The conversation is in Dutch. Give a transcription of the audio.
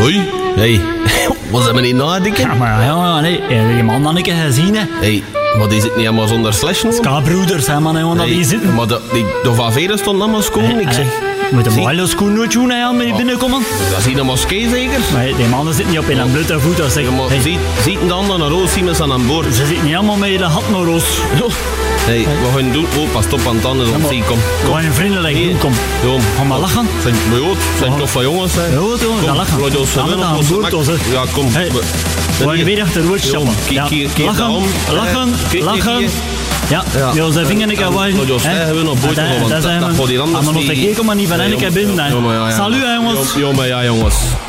Hoi. Hey, was dat niet nadenken? Ja, maar ja, nee, die man dan een keer gezien, hè. Hey, wat is het niet allemaal zonder slash nog? Ska-broeders, hè, man, hè, dat die zitten. Maar de van Veren stond allemaal schoon, ik zeg. Moet een hele schoen nooit doen, hè, met die binnenkomen. Dat is hier een moskee zeker? Maar die mannen zitten niet op in een blote voet, dat zeg. Maar ziet de anderen naar roos, zien we ze aan boord. Ze zitten niet allemaal met je gat naar roos. Hey, we gaan doen. Oh, pas op aan het tanden, kom. We gaan vriendelijk doen, kom. Jom. Ga maar lachen. Zijn toch van jongens, hè? Ja, toch, dat lachen. Laat het aan boord, hè. Ja, kom. We gaan weer achter het woord stappen. Lachen. Ja, ja, ze vingen ik aan wijzen. Dat gaat hier anders. Maar nog vergeten, maar niet van hen, ik heb binnen. Salut, jongens. Ja, maar ja, jongens.